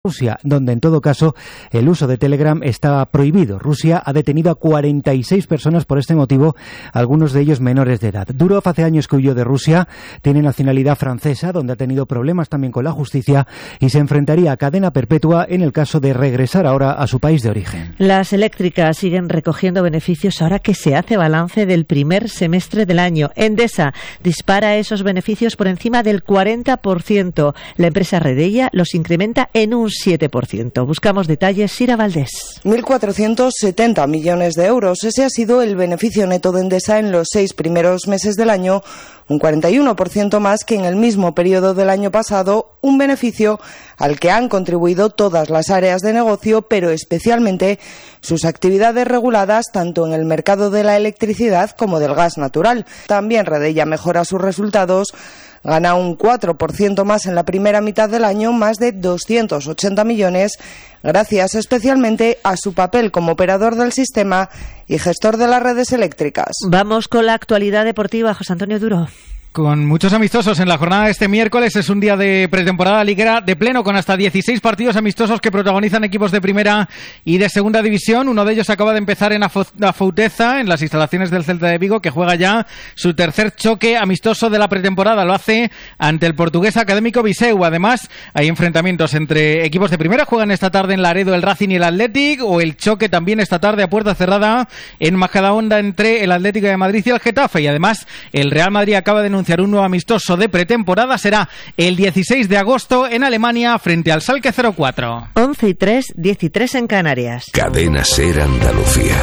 Rusia, donde en todo caso el uso de Telegram está prohibido. Rusia ha detenido a 46 personas por este motivo, algunos de ellos menores de edad. Durov hace años que huyó de Rusia, tiene nacionalidad francesa, donde ha tenido problemas también con la justicia y se enfrentaría a cadena perpetua en el caso de regresar ahora a su país de origen. Las eléctricas siguen recogiendo beneficios ahora que se hace balance del primer semestre del año. Endesa dispara esos beneficios por encima del 40%. La empresa Redeia los incrementa en un 7%. Buscamos detalles, Sira Valdés. 1.470 millones de euros. Ese ha sido el beneficio neto de Endesa en los 6 primeros meses del año, un 41% más que en el mismo periodo del año pasado, un beneficio al que han contribuido todas las áreas de negocio, pero especialmente sus actividades reguladas tanto en el mercado de la electricidad como del gas natural. También Redeia mejora sus resultados, gana un 4% más en la primera mitad del año, más de 280 millones, gracias especialmente a su papel como operador del sistema y gestor de las redes eléctricas. Vamos con la actualidad deportiva, José Antonio Duro. Con muchos amistosos en la jornada de este miércoles, es un día de pretemporada liguera de pleno con hasta 16 partidos amistosos que protagonizan equipos de primera y de segunda división. Uno de ellos acaba de empezar en Afouteza, en las instalaciones del Celta de Vigo, que juega ya su tercer choque amistoso de la pretemporada. Lo hace ante el portugués Académico Viseu. Además, hay enfrentamientos entre equipos de primera. Juegan esta tarde en Laredo el Racing y el Athletic, o el choque también esta tarde a puerta cerrada en Majadahonda entre el Atlético de Madrid y el Getafe. Y además, el Real Madrid acaba de anunciar un nuevo amistoso de pretemporada. Será el 16 de agosto en Alemania frente al Schalke 04. 11:03, 13 en Canarias. Cadena SER Andalucía.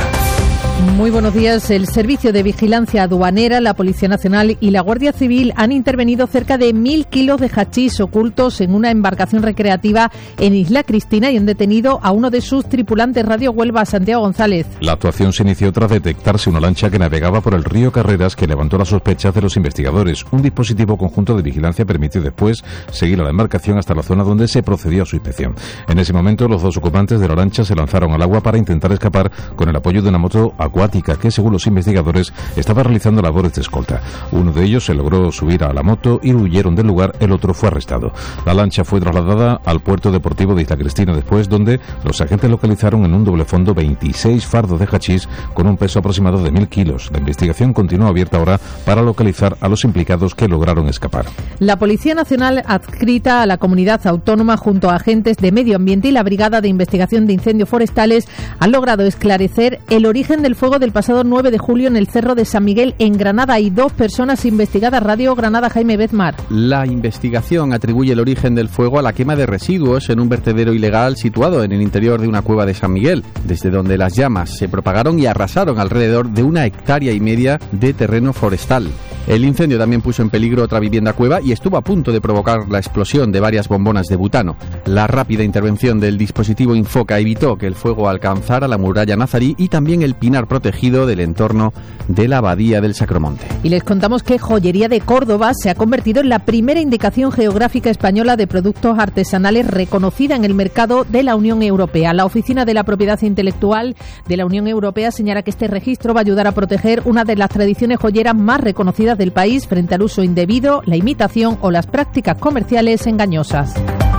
Muy buenos días. El Servicio de Vigilancia Aduanera, la Policía Nacional y la Guardia Civil han intervenido cerca de 1.000 kilos de hachís ocultos en una embarcación recreativa en Isla Cristina y han detenido a uno de sus tripulantes. Radio Huelva, Santiago González. La actuación se inició tras detectarse una lancha que navegaba por el río Carreras que levantó las sospechas de los investigadores. Un dispositivo conjunto de vigilancia permitió después seguir a la embarcación hasta la zona donde se procedió a su inspección. En ese momento, los dos ocupantes de la lancha se lanzaron al agua para intentar escapar con el apoyo de una moto acuática que, según los investigadores, estaba realizando labores de escolta. Uno de ellos se logró subir a la moto y huyeron del lugar, el otro fue arrestado. La lancha fue trasladada al puerto deportivo de Isla Cristina después, donde los agentes localizaron en un doble fondo 26 fardos de hachís con un peso aproximado de 1.000 kilos. La investigación continúa abierta ahora para localizar a los implicados que lograron escapar. La Policía Nacional, adscrita a la Comunidad Autónoma, junto a agentes de Medio Ambiente y la Brigada de Investigación de Incendios Forestales, han logrado esclarecer el origen del fuego del pasado 9 de julio en el Cerro de San Miguel, en Granada. Hay 2 personas investigadas. Radio Granada, Jaime Bezmar. La investigación atribuye el origen del fuego a la quema de residuos en un vertedero ilegal situado en el interior de una cueva de San Miguel, desde donde las llamas se propagaron y arrasaron alrededor de 1,5 hectáreas de terreno forestal. El incendio también puso en peligro otra vivienda cueva y estuvo a punto de provocar la explosión de varias bombonas de butano. La rápida intervención del dispositivo Infoca evitó que el fuego alcanzara la muralla nazarí y también el pinar protegido del entorno de la abadía del Sacromonte. Y les contamos que Joyería de Córdoba se ha convertido en la primera indicación geográfica española de productos artesanales reconocida en el mercado de la Unión Europea. La Oficina de la Propiedad Intelectual de la Unión Europea señala que este registro va a ayudar a proteger una de las tradiciones joyeras más reconocidas del país frente al uso indebido, la imitación o las prácticas comerciales engañosas.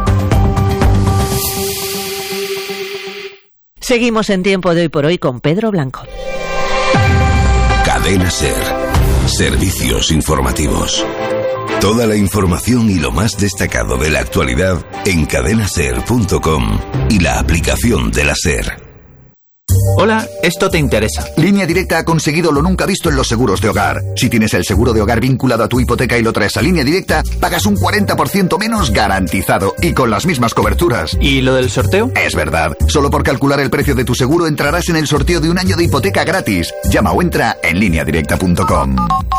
Seguimos en Tiempo de Hoy por Hoy con Pedro Blanco. Cadena SER. Servicios informativos. Toda la información y lo más destacado de la actualidad en cadenaser.com y la aplicación de la SER. Hola, esto te interesa. Línea Directa ha conseguido lo nunca visto en los seguros de hogar. Si tienes el seguro de hogar vinculado a tu hipoteca y lo traes a Línea Directa, pagas un 40% menos garantizado y con las mismas coberturas. ¿Y lo del sorteo? Es verdad. Solo por calcular el precio de tu seguro entrarás en el sorteo de un año de hipoteca gratis. Llama o entra en lineadirecta.com.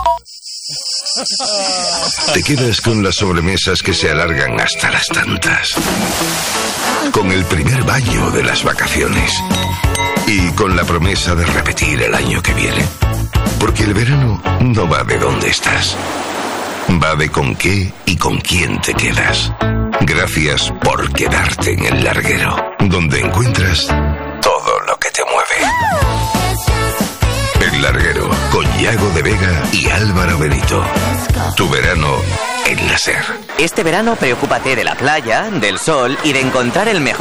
Te quedas con las sobremesas que se alargan hasta las tantas. Con el primer baño de las vacaciones. Y con la promesa de repetir el año que viene. Porque el verano no va de dónde estás. Va de con qué y con quién te quedas. Gracias por quedarte en El Larguero, donde encuentras todo lo que te mueve. El Larguero, con Yago de Vega y Álvaro Benito. Tu verano en la SER. Este verano preocúpate de la playa, del sol y de encontrar el mejor